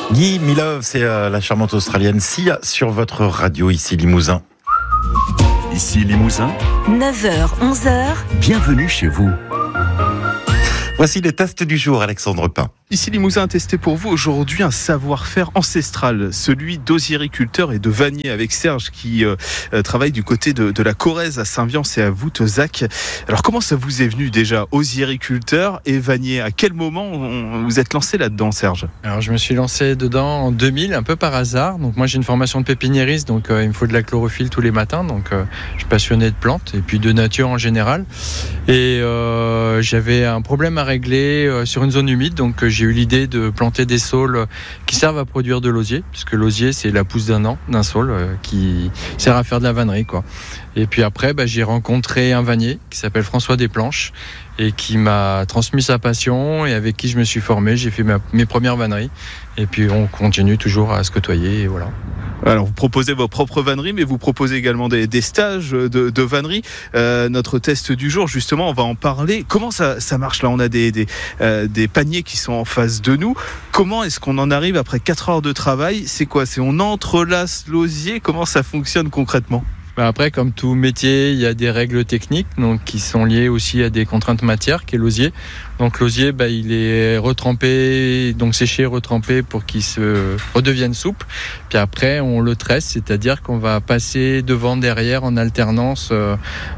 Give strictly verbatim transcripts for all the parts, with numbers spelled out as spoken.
Guy Milov, c'est euh, la charmante Australienne Sia sur votre radio, ici Limousin. Ici Limousin, neuf heures, onze heures. Bienvenue chez vous. Voici les tests du jour, Alexandre Pain. Ici Limousin a testé pour vous aujourd'hui un savoir-faire ancestral, celui d'osiericulteur et de vannier, avec Serge qui euh, travaille du côté de, de la Corrèze à Saint-Viance et à Voutzac. Alors comment ça vous est venu déjà, osiericulteur et vannier? À quel moment on, vous êtes lancé là-dedans, Serge? Alors je me suis lancé dedans en deux mille, un peu par hasard. Donc moi j'ai une formation de pépiniériste, donc euh, il me faut de la chlorophylle tous les matins. Donc euh, je suis passionné de plantes et puis de nature en général. Et euh, j'avais un problème à régler euh, sur une zone humide, donc euh, j'ai eu l'idée de planter des saules qui servent à produire de l'osier, puisque l'osier c'est la pousse d'un an d'un saule euh, qui sert à faire de la vannerie, quoi. Et puis après bah, j'ai rencontré un vannier qui s'appelle François Desplanches et qui m'a transmis sa passion et avec qui je me suis formé. J'ai fait ma, mes premières vanneries et puis on continue toujours à se côtoyer et voilà. Alors vous proposez vos propres vanneries, mais vous proposez également des, des stages de, de vannerie. Euh, notre test du jour, justement, on va en parler. Comment ça, ça marche là? On a des, des, euh, des paniers qui sont en face de nous. Comment est-ce qu'on en arrive après quatre heures de travail? C'est quoi? C'est on entrelace l'osier? Comment ça fonctionne concrètement? Après, comme tout métier, il y a des règles techniques donc, qui sont liées aussi à des contraintes matières, qui est l'osier. Donc l'osier, bah, il est retrempé, donc séché, retrempé pour qu'il se redevienne souple. Puis après, on le tresse, c'est-à-dire qu'on va passer devant, derrière, en alternance euh,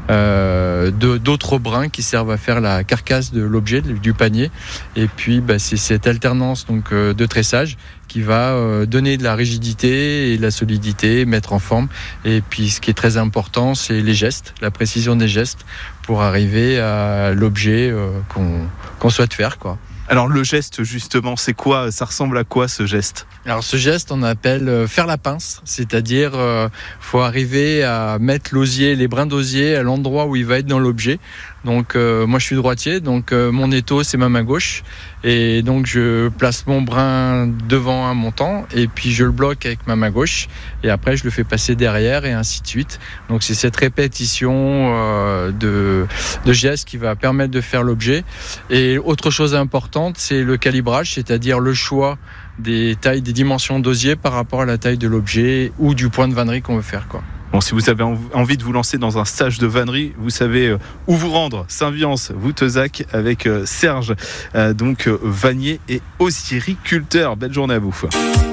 euh, de, d'autres brins qui servent à faire la carcasse de l'objet, du panier. Et puis, bah, c'est cette alternance donc, euh, de tressage qui va euh, donner de la rigidité et de la solidité, mettre en forme. Et puis, ce qui est très important, c'est les gestes, la précision des gestes pour arriver à l'objet euh, qu'on, qu'on souhaite faire, quoi. Alors le geste justement, c'est quoi? Ça ressemble à quoi ce geste? Alors ce geste, on appelle faire la pince, c'est-à-dire euh, faut arriver à mettre l'osier, les brins d'osier à l'endroit où il va être dans l'objet. Donc euh, moi je suis droitier, donc euh, mon étau c'est ma main gauche et donc je place mon brin devant un montant et puis je le bloque avec ma main gauche et après je le fais passer derrière et ainsi de suite. Donc c'est cette répétition euh, de, de gestes qui va permettre de faire l'objet. Et autre chose importante, c'est le calibrage, c'est-à-dire le choix des tailles, des dimensions d'osier par rapport à la taille de l'objet ou du point de vannerie qu'on veut faire, quoi. Bon, si vous avez envie de vous lancer dans un stage de vannerie, vous savez où vous rendre. Saint-Viance, Voutzac avec Serge, donc vannier et osiericulteur. Belle journée à vous.